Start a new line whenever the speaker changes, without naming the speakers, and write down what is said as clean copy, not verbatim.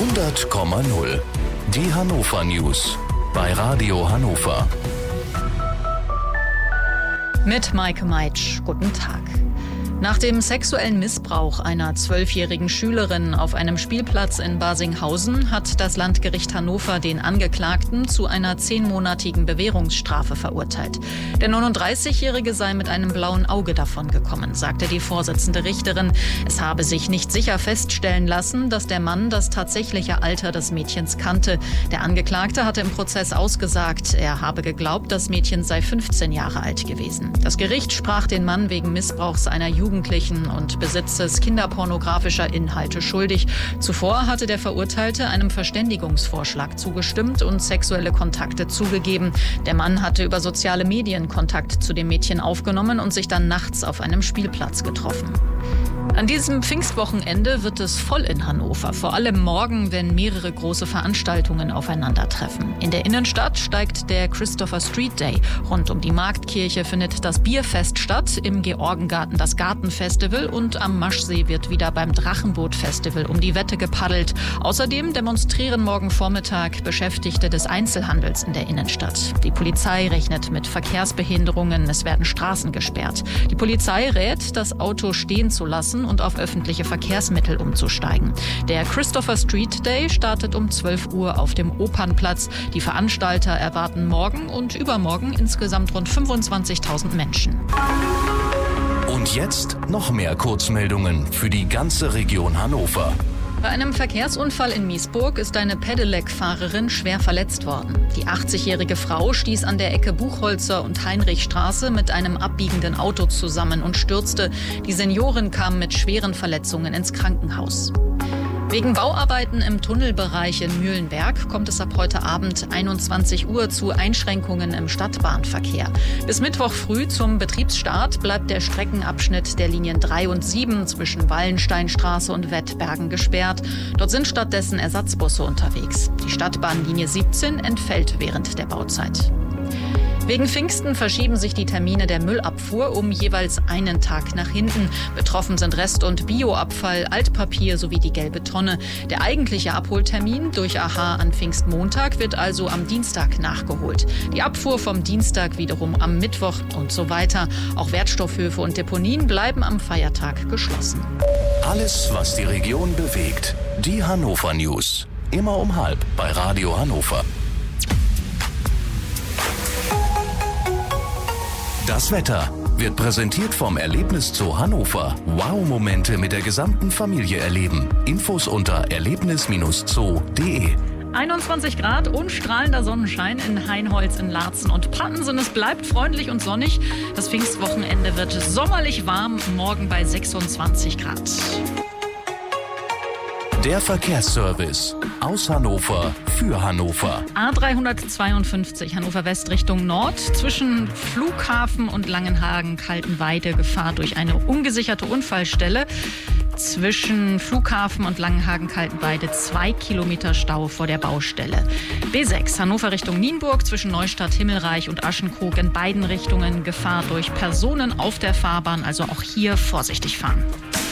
100,0. Die Hannover News bei Radio Hannover.
Mit Maike Meitsch. Guten Tag. Nach dem sexuellen Missbrauch einer 12-jährigen Schülerin auf einem Spielplatz in Barsinghausen hat das Landgericht Hannover den Angeklagten zu einer 10-monatigen Bewährungsstrafe verurteilt. Der 39-Jährige sei mit einem blauen Auge davongekommen, sagte die Vorsitzende Richterin. Es habe sich nicht sicher feststellen lassen, dass der Mann das tatsächliche Alter des Mädchens kannte. Der Angeklagte hatte im Prozess ausgesagt, er habe geglaubt, das Mädchen sei 15 Jahre alt gewesen. Das Gericht sprach den Mann wegen Missbrauchs einer Jugendlichen und Besitzes kinderpornografischer Inhalte schuldig. Zuvor hatte der Verurteilte einem Verständigungsvorschlag zugestimmt und sexuelle Kontakte zugegeben. Der Mann hatte über soziale Medien Kontakt zu dem Mädchen aufgenommen und sich dann nachts auf einem Spielplatz getroffen. An diesem Pfingstwochenende wird es voll in Hannover, vor allem morgen, wenn mehrere große Veranstaltungen aufeinandertreffen. In der Innenstadt steigt der Christopher Street Day. Rund um die Marktkirche findet das Bierfest statt, im Georgengarten das Gartenfestival und am Maschsee wird wieder beim Drachenboot-Festival um die Wette gepaddelt. Außerdem demonstrieren morgen Vormittag Beschäftigte des Einzelhandels in der Innenstadt. Die Polizei rechnet mit Verkehrsbehinderungen, es werden Straßen gesperrt. Die Polizei rät, das Auto stehen zu lassen und auf öffentliche Verkehrsmittel umzusteigen. Der Christopher Street Day startet um 12 Uhr auf dem Opernplatz. Die Veranstalter erwarten morgen und übermorgen insgesamt rund 25.000 Menschen.
Und jetzt noch mehr Kurzmeldungen für die ganze Region Hannover.
Bei einem Verkehrsunfall in Miesburg ist eine Pedelec-Fahrerin schwer verletzt worden. Die 80-jährige Frau stieß an der Ecke Buchholzer und Heinrichstraße mit einem abbiegenden Auto zusammen und stürzte. Die Seniorin kam mit schweren Verletzungen ins Krankenhaus. Wegen Bauarbeiten im Tunnelbereich in Mühlenberg kommt es ab heute Abend 21 Uhr zu Einschränkungen im Stadtbahnverkehr. Bis Mittwoch früh zum Betriebsstart bleibt der Streckenabschnitt der Linien 3 und 7 zwischen Wallensteinstraße und Wettbergen gesperrt. Dort sind stattdessen Ersatzbusse unterwegs. Die Stadtbahnlinie 17 entfällt während der Bauzeit. Wegen Pfingsten verschieben sich die Termine der Müllabfuhr um jeweils einen Tag nach hinten. Betroffen sind Rest- und Bioabfall, Altpapier sowie die gelbe Tonne. Der eigentliche Abholtermin durch AHA an Pfingstmontag wird also am Dienstag nachgeholt. Die Abfuhr vom Dienstag wiederum am Mittwoch und so weiter. Auch Wertstoffhöfe und Deponien bleiben am Feiertag geschlossen.
Alles, was die Region bewegt. Die Hannover News. Immer um 12:30 bei Radio Hannover. Das Wetter wird präsentiert vom Erlebniszoo Hannover. Wow-Momente mit der gesamten Familie erleben. Infos unter erlebnis-zoo.de.
21 Grad und strahlender Sonnenschein in Hainholz, in Laatzen und Pattensen. Es bleibt freundlich und sonnig. Das Pfingstwochenende wird sommerlich warm, morgen bei 26 Grad.
Der Verkehrsservice aus Hannover für Hannover.
A352 Hannover West Richtung Nord. Zwischen Flughafen und Langenhagen-Kaltenweide Gefahr durch eine ungesicherte Unfallstelle. Zwischen Flughafen und Langenhagen-Kaltenweide 2 Kilometer Stau vor der Baustelle. B6 Hannover Richtung Nienburg zwischen Neustadt, Himmelreich und Aschenkrog in beiden Richtungen Gefahr durch Personen auf der Fahrbahn. Also auch hier vorsichtig fahren.